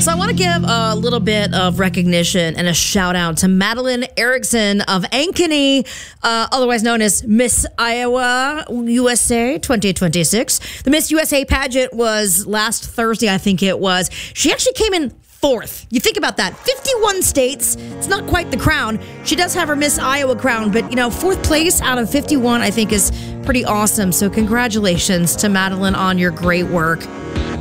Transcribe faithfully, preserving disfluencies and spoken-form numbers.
So I want to give a little bit of recognition and a shout out to Madeline Erickson of Ankeny, uh, otherwise known as Miss Iowa U S A twenty twenty-six. The Miss U S A pageant was last Thursday, I think it was. She actually came in fourth. You think about that. fifty-one states. It's not quite the crown. She does have her Miss Iowa crown, but, you know, fourth place out of fifty-one, I think, is pretty awesome. So congratulations to Madeline on your great work.